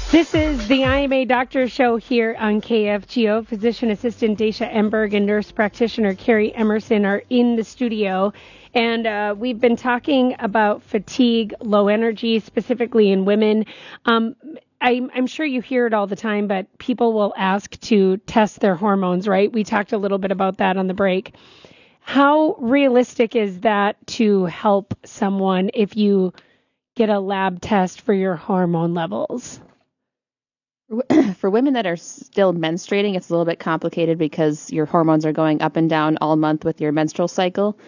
This is the IMA Doctor Show here on KFGO. Physician assistant Dacia Emberg and nurse practitioner Carrie Emerson are in the studio. And we've been talking about fatigue, low energy, specifically in women. I'm sure you hear it all the time, but people will ask to test their hormones, right? We talked a little bit about that on the break. How realistic is that to help someone if you get a lab test for your hormone levels? For women that are still menstruating, it's a little bit complicated because your hormones are going up and down all month with your menstrual cycle.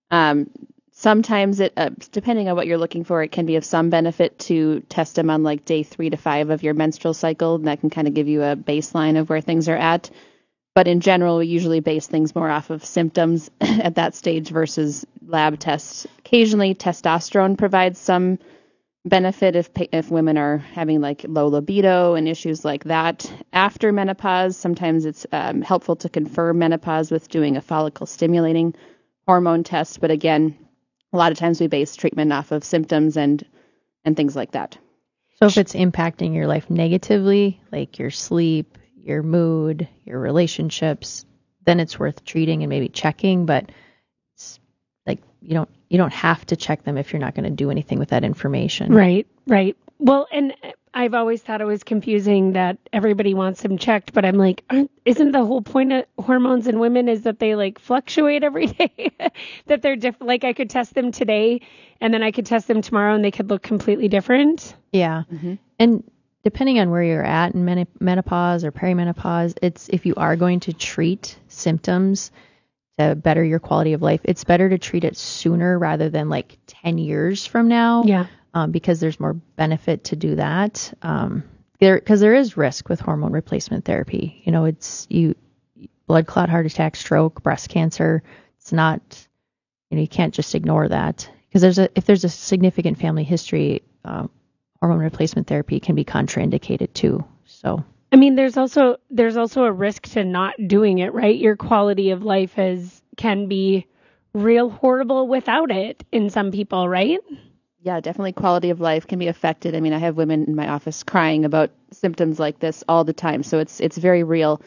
Sometimes depending on what you're looking for, it can be of some benefit to test them on like day 3 to 5 of your menstrual cycle. And that can kind of give you a baseline of where things are at. But in general, we usually base things more off of symptoms at that stage versus lab tests. Occasionally, testosterone provides some benefit if women are having like low libido and issues like that. After menopause, sometimes it's helpful to confirm menopause with doing a follicle stimulating hormone test. But again, a lot of times we base treatment off of symptoms and things like that. So if it's impacting your life negatively, like your sleep, your mood, your relationships, then it's worth treating and maybe checking. But it's like you don't have to check them if you're not going to do anything with that information. Right. Well, and I've always thought it was confusing that everybody wants them checked, but I'm like, isn't the whole point of hormones in women is that they like fluctuate every day? That they're different. Like I could test them today and then I could test them tomorrow and they could look completely different. Yeah. Mm-hmm. And depending on where you're at in menopause or perimenopause, it's if you are going to treat symptoms to better your quality of life, it's better to treat it sooner rather than like 10 years from now. Yeah. Because there's more benefit to do that. Because there is risk with hormone replacement therapy. You know, it's blood clot, heart attack, stroke, breast cancer. It's not, you can't just ignore that because if there's a significant family history, hormone replacement therapy can be contraindicated too. So. I mean, there's also a risk to not doing it, right? Your quality of life can be real horrible without it in some people, right? Yeah, definitely quality of life can be affected. I mean, I have women in my office crying about symptoms like this all the time. So it's very real.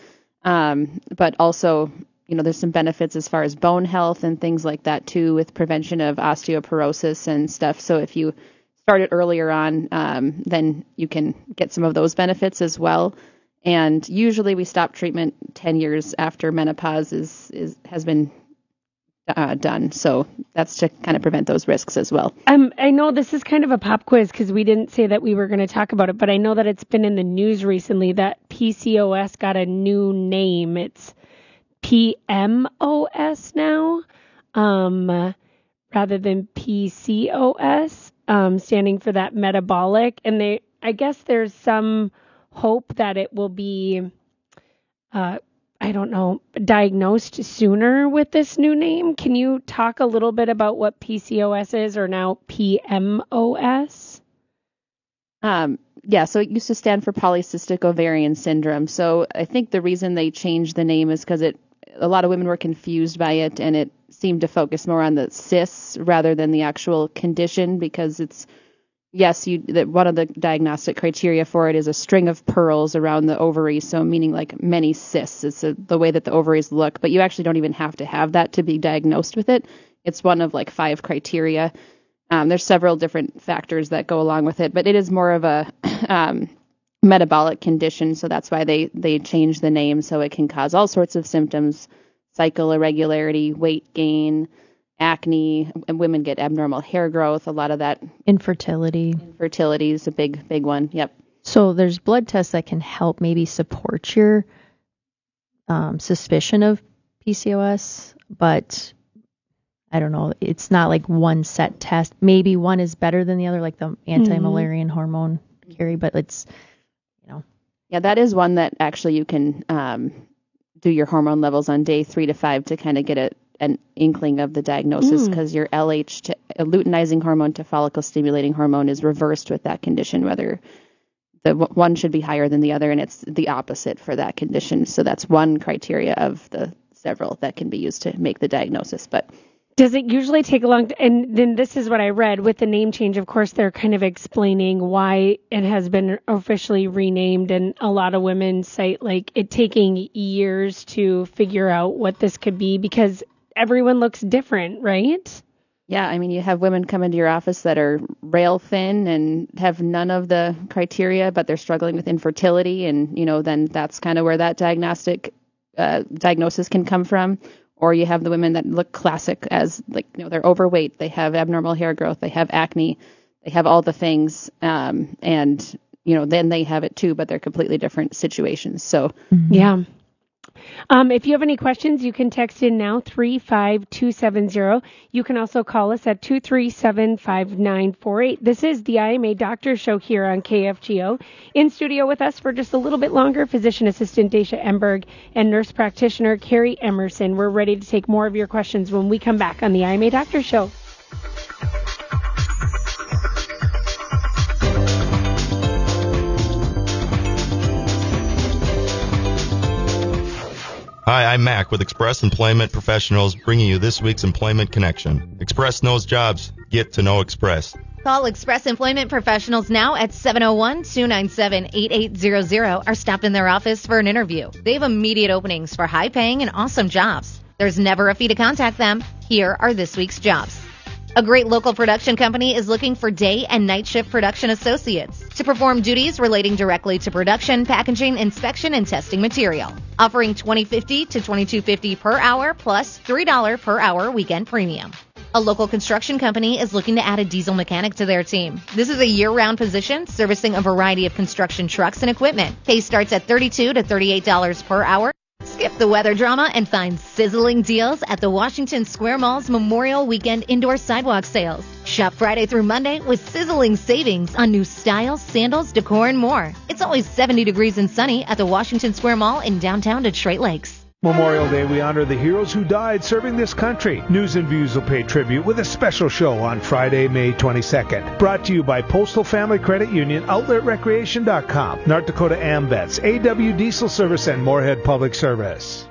But also, there's some benefits as far as bone health and things like that too, with prevention of osteoporosis and stuff. So if you start it earlier on, then you can get some of those benefits as well. And usually we stop treatment 10 years after menopause has been done. So that's to kind of prevent those risks as well. I know this is kind of a pop quiz because we didn't say that we were going to talk about it, but I know that it's been in the news recently that PCOS got a new name. It's PMOS now, rather than PCOS, standing for that metabolic. And I guess there's some hope that it will be, diagnosed sooner with this new name. Can you talk a little bit about what PCOS is, or now PMOS? Yeah, so it used to stand for polycystic ovarian syndrome. So I think the reason they changed the name is because a lot of women were confused by it, and it seemed to focus more on the cysts rather than the actual condition, because it's, yes, one of the diagnostic criteria for it is a string of pearls around the ovary, so meaning like many cysts. It's the way that the ovaries look, but you actually don't even have to have that to be diagnosed with it. It's one of like 5 criteria. There's several different factors that go along with it, but it is more of a metabolic condition, so that's why they changed the name, so it can cause all sorts of symptoms: cycle irregularity, weight gain, acne, and women get abnormal hair growth, a lot of that. Infertility. Infertility is a big one. Yep. So there's blood tests that can help maybe support your suspicion of PCOS, but I don't know. It's not like one set test. Maybe one is better than the other, like the anti-Müllerian hormone, Carrie, but it's, Yeah, that is one that actually you can do your hormone levels on day 3 to 5 to kind of get an inkling of the diagnosis, because your LH to luteinizing hormone to follicle stimulating hormone is reversed with that condition, whether the one should be higher than the other, and it's the opposite for that condition. So that's one criteria of the several that can be used to make the diagnosis. But Does it usually take a long time? And then this is what I read with the name change. Of course, they're kind of explaining why it has been officially renamed. And a lot of women cite like it taking years to figure out what this could be because everyone looks different, right? Yeah, I mean, you have women come into your office that are rail thin and have none of the criteria, but they're struggling with infertility. And, then that's kind of where that diagnosis can come from. Or you have the women that look classic as they're overweight, they have abnormal hair growth, they have acne, they have all the things, and then they have it too, but they're completely different situations. So yeah. If you have any questions, you can text in now 35270. You can also call us at 237-5948. This is the IMA Doctor Show here on KFGO. In studio with us for just a little bit longer, physician assistant Dacia Emberg and nurse practitioner Carrie Emerson. We're ready to take more of your questions when we come back on the IMA Doctor Show. Hi, I'm Mac with Express Employment Professionals, bringing you this week's Employment Connection. Express knows jobs. Get to know Express. Call Express Employment Professionals now at 701-297-8800 or stop in their office for an interview. They have immediate openings for high-paying and awesome jobs. There's never a fee to contact them. Here are this week's jobs. A great local production company is looking for day and night shift production associates to perform duties relating directly to production, packaging, inspection, and testing material, offering $20.50 to $22.50 per hour plus $3 per hour weekend premium. A local construction company is looking to add a diesel mechanic to their team. This is a year-round position servicing a variety of construction trucks and equipment. Pay starts at $32 to $38 per hour. Skip the weather drama and find sizzling deals at the Washington Square Mall's Memorial Weekend Indoor Sidewalk Sales. Shop Friday through Monday with sizzling savings on new styles, sandals, decor, and more. It's always 70 degrees and sunny at the Washington Square Mall in downtown Detroit Lakes. Memorial Day, we honor the heroes who died serving this country. News and Views will pay tribute with a special show on Friday, May 22nd. Brought to you by Postal Family Credit Union, OutletRecreation.com, North Dakota AmVets, AW Diesel Service, and Moorhead Public Service.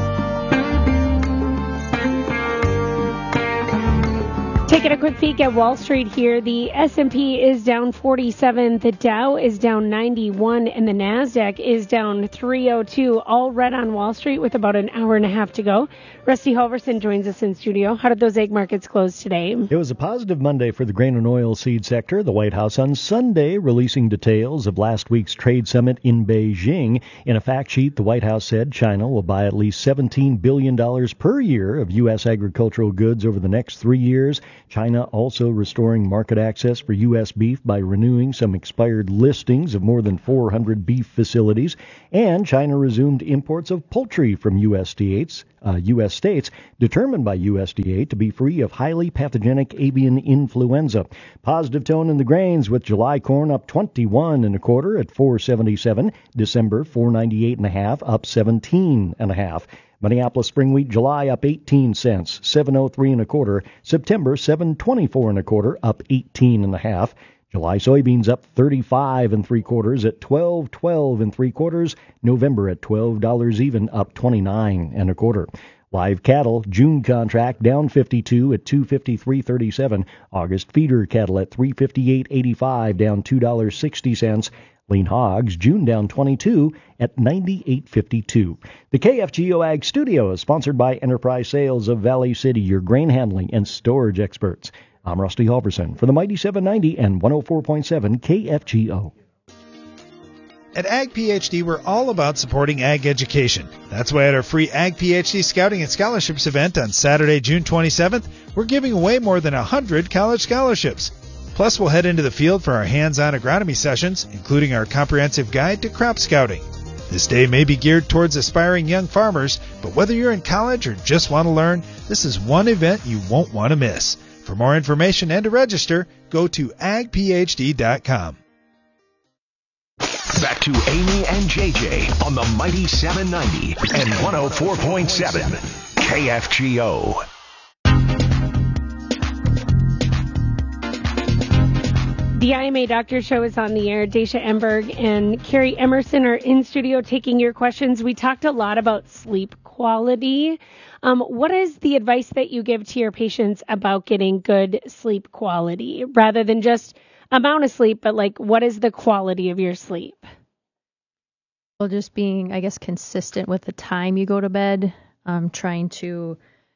Taking a quick peek at Wall Street here, the S&P is down 47, the Dow is down 91, and the NASDAQ is down 302, all red on Wall Street with about an hour and a half to go. Rusty Halverson joins us in studio. How did those egg markets close today? It was a positive Monday for the grain and oil seed sector. The White House on Sunday releasing details of last week's trade summit in Beijing. In a fact sheet, the White House said China will buy at least $17 billion per year of U.S. agricultural goods over the next 3 years. China also restoring market access for U.S. beef by renewing some expired listings of more than 400 beef facilities. And China resumed imports of poultry from U.S. states determined by USDA to be free of highly pathogenic avian influenza. Positive tone in the grains with July corn up 21 1/4 at $4.77. December $4.98 up 17 1/2. Minneapolis spring wheat July up 18 cents, $7.03 1/4. September $7.24 1/4 up 18 1/2. July soybeans up 35 3/4 at $12.12 3/4. November at $12 even, up 29 1/4. Live cattle, June contract down 52 at $253.37. August feeder cattle at $358.85, down $2.60. Lean hogs, June down 22 at $98.52. The KFGO Ag Studio is sponsored by Enterprise Sales of Valley City, your grain handling and storage experts. I'm Rusty Halverson for the Mighty 790 and 104.7 KFGO. At Ag PhD, we're all about supporting ag education. That's why at our free Ag PhD Scouting and Scholarships event on Saturday, June 27th, we're giving away more than 100 college scholarships. Plus, we'll head into the field for our hands-on agronomy sessions, including our comprehensive guide to crop scouting. This day may be geared towards aspiring young farmers, but whether you're in college or just want to learn, this is one event you won't want to miss. For more information and to register, go to agphd.com. Back to Amy and JJ on the Mighty 790 and 104.7 KFGO. The IMA Doctor Show is on the air. Dacia Emberg and Carrie Emerson are in studio taking your questions. We talked a lot about sleep quality. What is the advice that you give to your patients about getting good sleep quality rather than just amount of sleep, but like what is the quality of your sleep? Well, just being, I guess, consistent with the time you go to bed, trying to,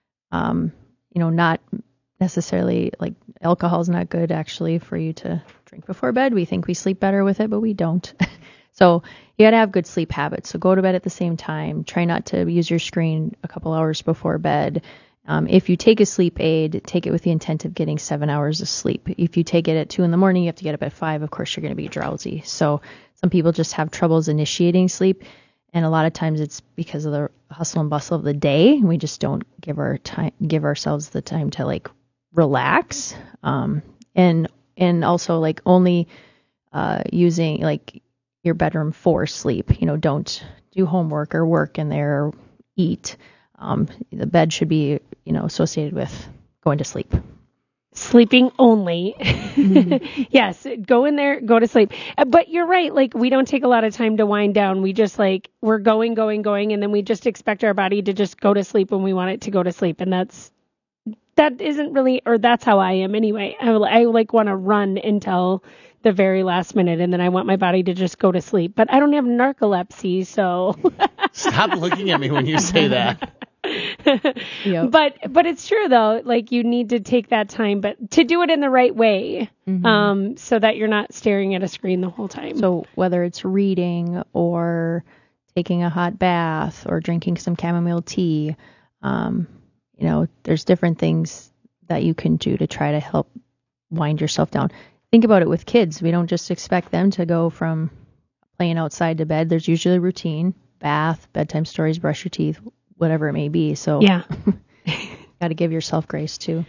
not necessarily, like, alcohol is not good actually for you to drink before bed. We think we sleep better with it, but we don't. So you got to have good sleep habits. So go to bed at the same time. Try not to use your screen a couple hours before bed. If you take a sleep aid, take it with the intent of getting 7 hours of sleep. If you take it at 2 a.m, you have to get up at 5. Of course, you're going to be drowsy. So some people just have troubles initiating sleep. And a lot of times it's because of the hustle and bustle of the day. We just don't give ourselves the time to like relax. And also like only using like your bedroom for sleep. Don't do homework or work in there or eat. The bed should be, associated with going to sleep. Sleeping only. Mm-hmm. Yes, go in there, go to sleep. But you're right. Like, we don't take a lot of time to wind down. We just we're going, and then we just expect our body to just go to sleep when we want it to go to sleep. And that isn't really, or that's how I am anyway. I want to run until the very last minute, and then I want my body to just go to sleep. But I don't have narcolepsy, so. Stop looking at me when you say that. Yep. But it's true though, like you need to take that time, but to do it in the right way, so that you're not staring at a screen the whole time. So whether it's reading or taking a hot bath or drinking some chamomile tea, there's different things that you can do to try to help wind yourself down. Think about it with kids. We don't just expect them to go from playing outside to bed. There's usually a routine: bath, bedtime stories, brush your teeth, whatever it may be. So yeah, got to give yourself grace too.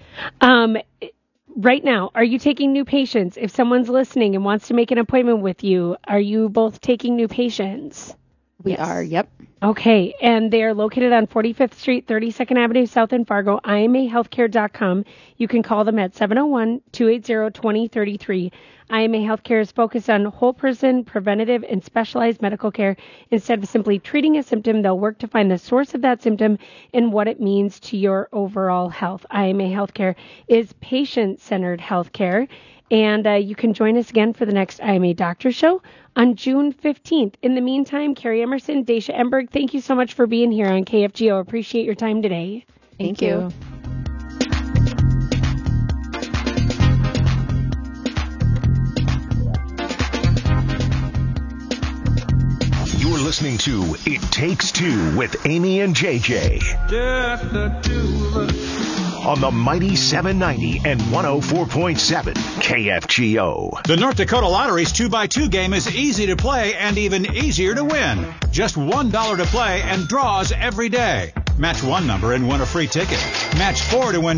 Right now, are you taking new patients? If someone's listening and wants to make an appointment with you, are you both taking new patients? We are, yep. Okay, and they are located on 45th Street, 32nd Avenue South in Fargo, IMAHealthcare.com. You can call them at 701-280-2033. IMA Healthcare is focused on whole person, preventative, and specialized medical care. Instead of simply treating a symptom, they'll work to find the source of that symptom and what it means to your overall health. IMA Healthcare is patient-centered healthcare. And you can join us again for the next IMA Doctor Show on June 15th. In the meantime, Carrie Emerson, Dacia Emberg, thank you so much for being here on KFGO. Appreciate your time today. Thank you. You're listening to It Takes Two with Amy and JJ. Just the two of us. On the Mighty 790 and 104.7 KFGO. The North Dakota Lottery's 2x2 game is easy to play and even easier to win. Just $1 to play and draws every day. Match one number and win a free ticket. Match 4 to win